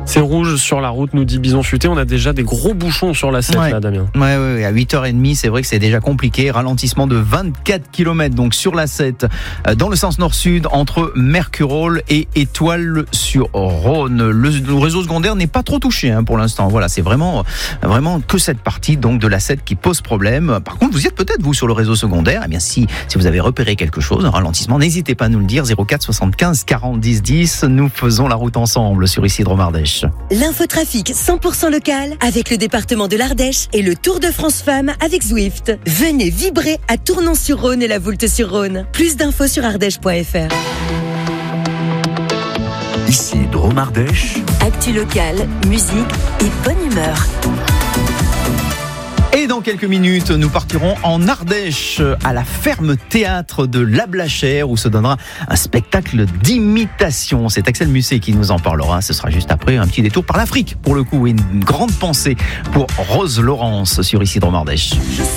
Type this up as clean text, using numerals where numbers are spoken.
C'est rouge sur la route, nous dit Bison Futé. On a déjà des gros bouchons sur la 7 là, Damien. Ouais, à 8h30, c'est vrai que c'est déjà compliqué. Ralentissement de 24 km donc sur la 7 dans le sens nord-sud entre Mercurol et Étoile-sur-Rhône. Le réseau secondaire n'est pas trop touché pour l'instant. Voilà, c'est vraiment que cette partie donc de la 7 qui pose problème. Par contre, vous y êtes peut-être vous sur le réseau secondaire. Eh bien, si vous avez repéré quelque chose, un ralentissement, n'hésitez pas à nous le dire. 04 75 40 10 10. Nous faisons la route ensemble sur Isidre-Mardèche. L'infotrafic 100% local avec le département de l'Ardèche et le Tour de France Femmes avec Zwift. Venez vibrer à Tournon-sur-Rhône et la Voulte-sur-Rhône. Plus d'infos sur ardèche.fr. Isidre-Mardèche. Actu local, musique et bonne humeur. Et dans quelques minutes, nous partirons en Ardèche, à la ferme théâtre de La Blachère, où se donnera un spectacle d'imitation. C'est Axel Musset qui nous en parlera. Ce sera juste après un petit détour par l'Afrique, pour le coup. Une grande pensée pour Rose Laurence sur Isidre-Mardèche.